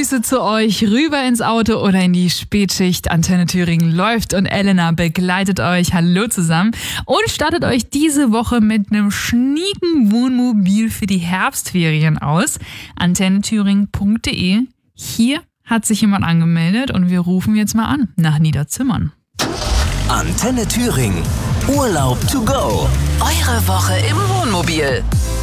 Grüße zu euch rüber ins Auto oder in die Spätschicht. Antenne Thüringen läuft und Elena begleitet euch. Hallo zusammen und startet euch diese Woche mit einem schnieken Wohnmobil für die Herbstferien aus. antennethüringen.de. Hier hat sich jemand angemeldet und wir rufen jetzt mal an nach Niederzimmern. Antenne Thüringen. Urlaub to go. Eure Woche im Wohnmobil.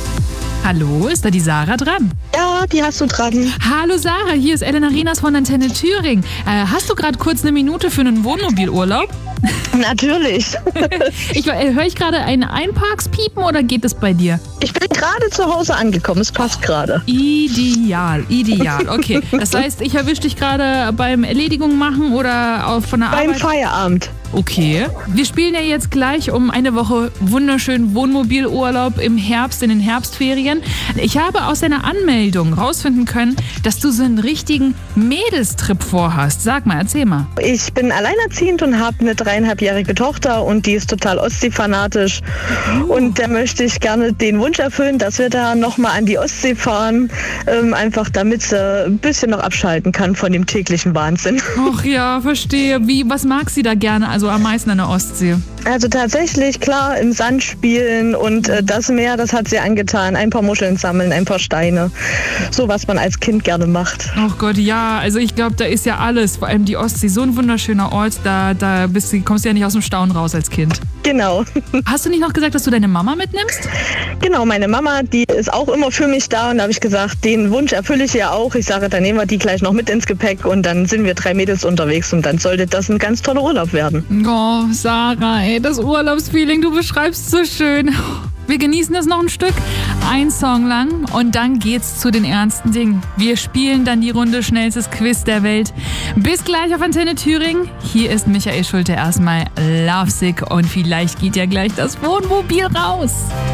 Hallo, ist da die Sarah dran? Ja, die hast du dran. Hallo Sarah, hier ist Elena Rienas von Antenne Thüringen. Hast du gerade kurz eine Minute für einen Wohnmobilurlaub? Natürlich. Höre ich gerade ein Einparkspiepen oder geht es bei dir? Ich bin gerade zu Hause angekommen, es passt gerade. Ideal. Okay, das heißt, ich erwische dich gerade beim Erledigung machen oder auch von der Arbeit? Beim Feierabend. Okay. Wir spielen ja jetzt gleich um eine Woche wunderschönen Wohnmobilurlaub im Herbst, in den Herbstferien. Ich habe aus deiner Anmeldung rausfinden können, dass du so einen richtigen Mädelstrip vorhast. Sag mal, erzähl mal. Ich bin alleinerziehend und habe eine 3,5-jährige Tochter und die ist total Ostsee-fanatisch. Und da möchte ich gerne den Wunsch erfüllen, dass wir da nochmal an die Ostsee fahren, einfach damit sie ein bisschen noch abschalten kann von dem täglichen Wahnsinn. Ach ja, verstehe. Was mag sie da gerne? Also am meisten an der Ostsee? Also tatsächlich, klar, im Sand spielen und das Meer, das hat sie angetan. Ein paar Muscheln sammeln, ein paar Steine. So, was man als Kind gerne macht. Oh Gott, ja. Also ich glaube, da ist ja alles. Vor allem die Ostsee, so ein wunderschöner Ort. Da kommst du ja nicht aus dem Staunen raus als Kind. Genau. Hast du nicht noch gesagt, dass du deine Mama mitnimmst? Genau, meine Mama, die ist auch immer für mich da. Und da habe ich gesagt, den Wunsch erfülle ich ja auch. Ich sage, dann nehmen wir die gleich noch mit ins Gepäck und dann sind wir 3 Mädels unterwegs und dann sollte das ein ganz toller Urlaub werden. Oh, Sarah, ey, das Urlaubsfeeling, du beschreibst so schön. Wir genießen das noch ein Stück, ein Song lang und dann geht's zu den ernsten Dingen. Wir spielen dann die Runde schnellstes Quiz der Welt. Bis gleich auf Antenne Thüringen. Hier ist Michael Schulte erstmal Lovesick und vielleicht geht ja gleich das Wohnmobil raus.